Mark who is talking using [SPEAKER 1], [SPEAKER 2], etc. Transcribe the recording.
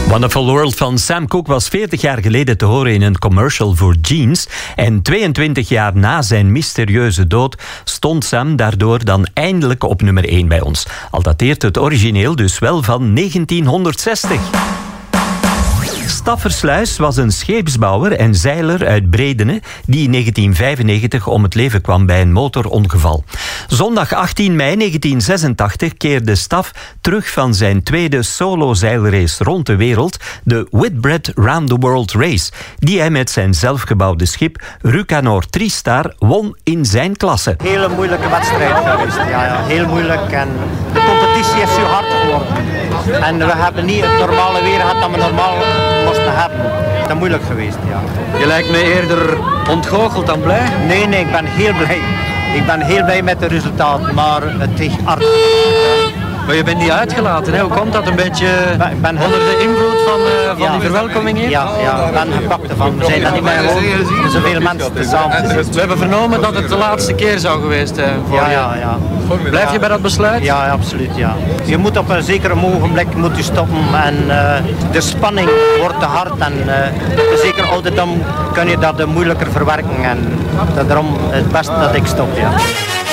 [SPEAKER 1] Wonderful World van Sam Cooke was 40 jaar geleden te horen in een commercial voor jeans. En 22 jaar na zijn mysterieuze dood stond Sam daardoor dan eindelijk op nummer 1 bij ons. Al dateert het origineel dus wel van 1960. Staffersluis was een scheepsbouwer en zeiler uit Bredene die in 1995 om het leven kwam bij een motorongeval. Zondag 18 mei 1986 keerde Staff terug van zijn tweede solo-zeilrace rond de wereld, de Whitbread Round the World Race, die hij met zijn zelfgebouwde schip Rucanor Tristar won in zijn klasse.
[SPEAKER 2] Hele moeilijke wedstrijd geweest, ja, heel moeilijk en de competitie is zo hard geworden. En we hebben niet het normale weer gehad dat we normaal moesten hebben. Dat is moeilijk geweest, ja.
[SPEAKER 3] Je lijkt me eerder ontgoocheld dan blij.
[SPEAKER 2] Nee, ik ben heel blij. Ik ben heel blij met het resultaat, maar het is hard.
[SPEAKER 3] Maar je bent niet uitgelaten, hè? Hoe komt dat? Een beetje onder de invloed van die verwelkoming hier?
[SPEAKER 2] Ja, ik ben gepakt ervan. We zijn er niet meer gewoon met zoveel mensen tezamen.
[SPEAKER 3] We hebben vernomen dat het de laatste keer zou geweest zijn voor je.
[SPEAKER 2] Ja.
[SPEAKER 3] Blijf je bij dat besluit?
[SPEAKER 2] Ja, absoluut, ja. Je moet op een zeker ogenblik moet je stoppen en de spanning wordt te hard en zeker ouderdom kun je dat moeilijker verwerken en daarom het beste dat ik stop, ja.